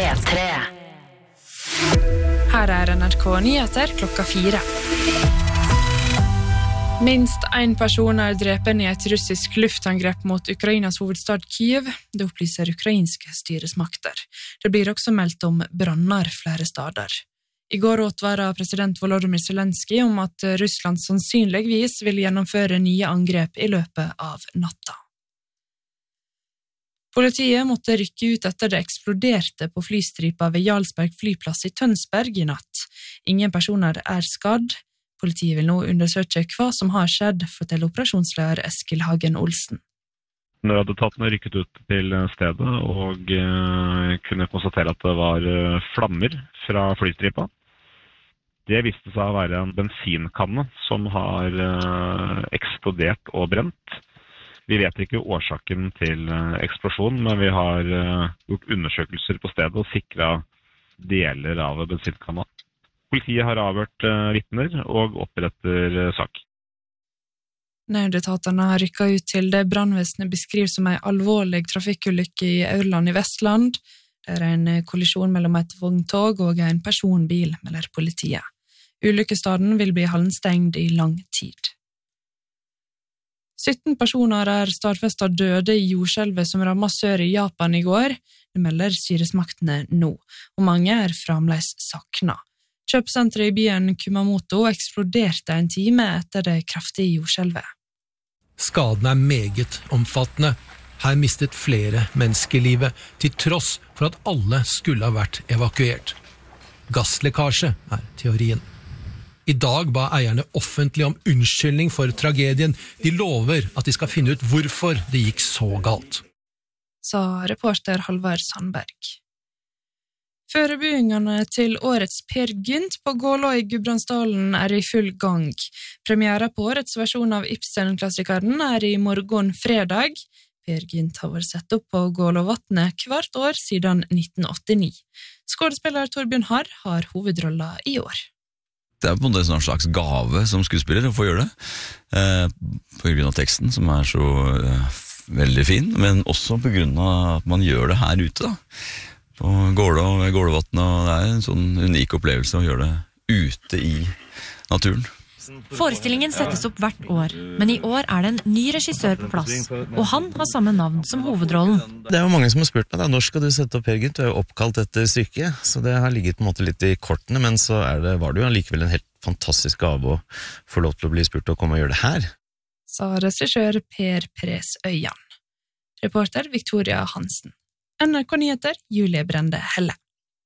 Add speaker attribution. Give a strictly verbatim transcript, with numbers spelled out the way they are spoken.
Speaker 1: P tre.
Speaker 2: Her er N R K Nyheter klokka fire. Minst en person er drepen i et russisk luftangrep mot Ukrainas hovedstad Kyiv, det opplyser ukrainske styresmakter. Det blir også meldt om branner flere steder. I går advaret president Volodymyr Zelenskyj om at Russland sannsynligvis vil gjennomføre nye angrep i løpet av natta. Politiet måtte rykke ut etter det eksploderte på flystripa ved Jarlsberg flyplass i Tønsberg i natt. Ingen personer er skadd. Politiet vil nå undersøke hva som har skjedd, forteller operasjonsleder Eskil Hagen Olsen.
Speaker 3: Nødetatene rykket ut til stedet og eh, kunne konstatere at det var flammer fra flystripa. Det viste seg å være en bensinkanne som har eh, eksplodert og brent. Vi vet ikke årsaken til eksplosjonen, men vi har gjort undersøkelser på stedet og sikret deler av bensinkanna. Politiet har avhørt vitner og oppretter sak.
Speaker 2: Nødetatene har rykket ut til det brannvesenet beskriver som en alvorlig trafikkulykke i Aurland i Vestland. Det er en kollisjon mellom et vogntog og en personbil, melder politiet. Ulykkesstaden vil bli halvstengt i lang tid. sytten personer er stadfestet døde i jordskjelvet som rammet sør i Japan i går, det melder styresmaktene nå, og mange er fremdeles sakna. Kjøpesenteret i byen Kumamoto eksploderte en time etter det kraftige jordskjelvet.
Speaker 4: Skaden er meget omfattende. Her mistet flere menneskelivet, til tross for at alle skulle ha vært evakuert. Gasslekkasje er teorien. I dag ba eierne offentlig om unnskyldning for tragedien. De lover at de skal finne ut hvorfor det gikk så galt.
Speaker 2: Sa reporter Halvard Sandberg. Forberedelsene til årets Per Gynt på Gålå i Gudbrandsdalen er i full gang. Premiere på årets versjon av Ibsen-klassikeren er i morgen fredag. Per Gynt har vært sett opp på Gålåvatnet hvert år siden nitten åttini. Skådespiller Torbjørn Harr har hovedrolla i år.
Speaker 5: Det er på en måte en slags gave som skuespiller å få gjøre det, eh, på grunn av teksten som er så eh, veldig fin, men også på grunn av at man gjør det her ute da, på Gålå og Gålåvatnet, og det er en sånn unik opplevelse å gjøre det ute i naturen.
Speaker 6: Forestillingen settes opp hvert år, men i år er det en ny regissør på plass, og han har samme navn som hovedrollen.
Speaker 7: Det er jo mange som har spurt meg da, når skal du sette opp Per Gynt? Du er jo oppkalt etter stykket, så det har ligget på en måte litt i kortene, men så er det, var det jo likevel en helt fantastisk gave å få lov til å bli spurt å komme og gjøre det her.
Speaker 2: Sa regissør Per Pres Øyan. Reporter Victoria Hansen. N R K Nyheter, Julie Brende Helle.